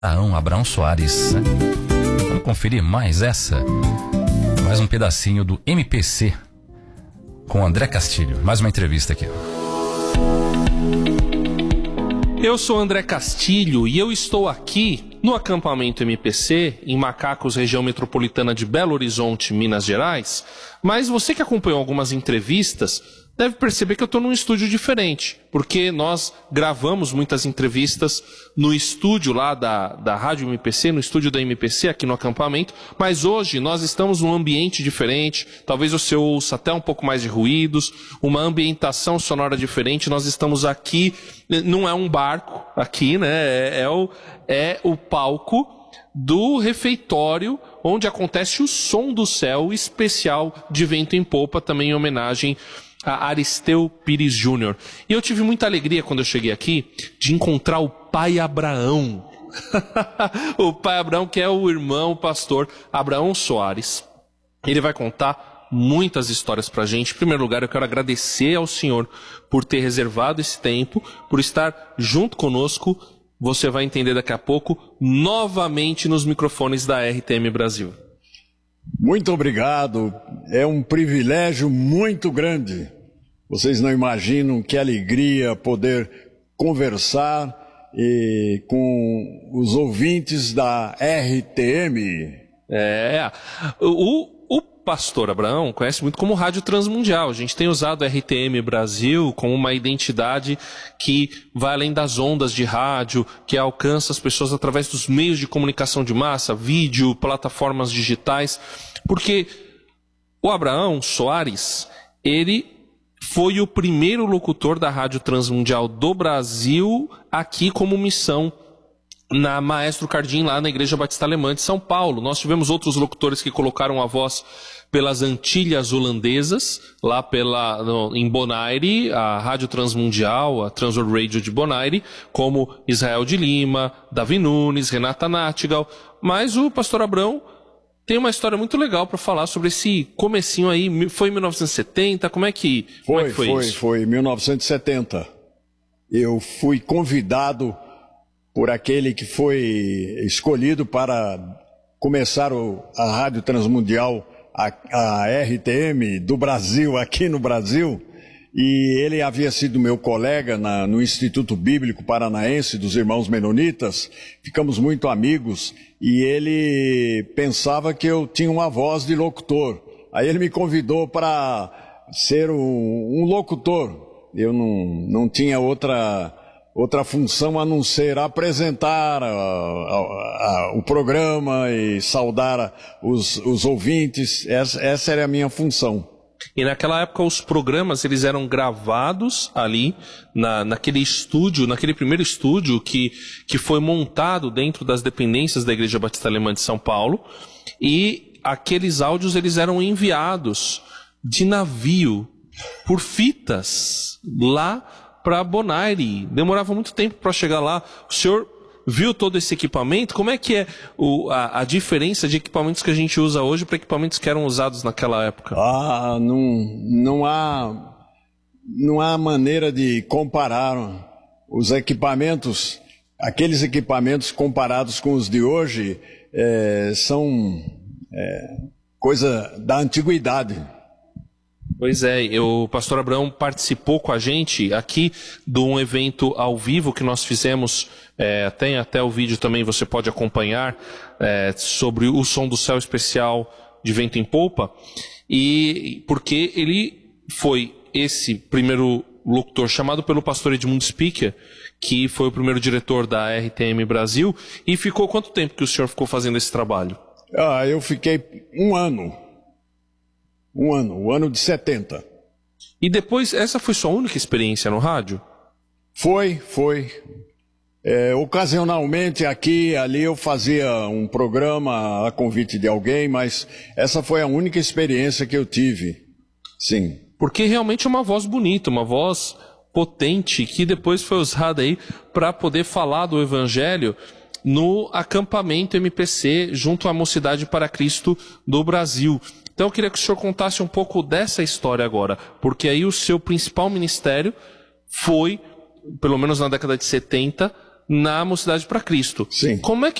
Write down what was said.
Abraão Soares, né? Vamos conferir mais um pedacinho do MPC com André Castilho. Mais uma entrevista aqui. Eu sou André Castilho e eu estou aqui no acampamento MPC, em Macacos, região metropolitana de Belo Horizonte, Minas Gerais. Mas você que acompanhou algumas entrevistas deve perceber que eu estou num estúdio diferente, porque nós gravamos muitas entrevistas no estúdio lá da Rádio MPC, no estúdio da MPC aqui no acampamento, mas hoje nós estamos num ambiente diferente, talvez você ouça até um pouco mais de ruídos, uma ambientação sonora diferente. Nós estamos aqui, não é um barco aqui, né? É o palco do refeitório, onde acontece o Som do Céu especial de Vento em Popa, também em homenagem a Aristeu Pires Júnior. E eu tive muita alegria quando eu cheguei aqui de encontrar o pai Abraão. O pai Abraão, que é o irmão, o pastor Abraão Soares. Ele vai contar muitas histórias pra gente. Em primeiro lugar, eu quero agradecer ao senhor por ter reservado esse tempo, por estar junto conosco. Você vai entender daqui a pouco, novamente nos microfones da RTM Brasil. Muito obrigado, é um privilégio muito grande. Vocês não imaginam que alegria poder conversar com os ouvintes da RTM. O pastor Abraão conhece muito como Rádio Transmundial. A gente tem usado a RTM Brasil como uma identidade que vai além das ondas de rádio, que alcança as pessoas através dos meios de comunicação de massa, vídeo, plataformas digitais, porque o Abraão Soares, ele foi o primeiro locutor da Rádio Transmundial do Brasil aqui como missão na Maestro Cardim, lá na Igreja Batista Alemã de São Paulo. Nós tivemos outros locutores que colocaram a voz pelas Antilhas Holandesas, lá em Bonaire, a Rádio Transmundial, a Transworld Radio de Bonaire, como Israel de Lima, Davi Nunes, Renata Nattigal. Mas o pastor Abraão tem uma história muito legal para falar sobre esse comecinho aí. Foi em 1970? Como é que foi isso? Foi em 1970. Eu fui convidado por aquele que foi escolhido para começar a Rádio Transmundial, a RTM do Brasil, aqui no Brasil, e ele havia sido meu colega no Instituto Bíblico Paranaense dos Irmãos Menonitas. Ficamos muito amigos e ele pensava que eu tinha uma voz de locutor. Aí ele me convidou para ser um locutor. Eu não tinha outra função a não ser apresentar o programa e saudar os ouvintes. Essa era a minha função. E naquela época os programas eles eram gravados ali naquele estúdio, naquele primeiro estúdio que foi montado dentro das dependências da Igreja Batista Alemã de São Paulo, e aqueles áudios eles eram enviados de navio por fitas lá para Bonaire. Demorava muito tempo para chegar lá. O senhor viu todo esse equipamento? Como é que é a diferença de equipamentos que a gente usa hoje para equipamentos que eram usados naquela época? Não há maneira de comparar os equipamentos. Aqueles equipamentos comparados com os de hoje são coisa da antiguidade. Pois é, o pastor Abraão participou com a gente aqui de um evento ao vivo que nós fizemos, tem até o vídeo também, você pode acompanhar, sobre o Som do Céu especial de Vento em Popa, e porque ele foi esse primeiro locutor chamado pelo pastor Edmundo Spicker, que foi o primeiro diretor da RTM Brasil. E ficou quanto tempo que o senhor ficou fazendo esse trabalho? Eu fiquei um ano o ano de 70. E depois, essa foi sua única experiência no rádio? Foi. Ocasionalmente aqui e ali eu fazia um programa a convite de alguém, mas essa foi a única experiência que eu tive, sim. Porque realmente é uma voz bonita, uma voz potente, que depois foi usada aí para poder falar do Evangelho no acampamento MPC junto à Mocidade para Cristo do Brasil. Então eu queria que o senhor contasse um pouco dessa história agora, porque aí o seu principal ministério foi, pelo menos na década de 70, na Mocidade para Cristo. Sim. Como é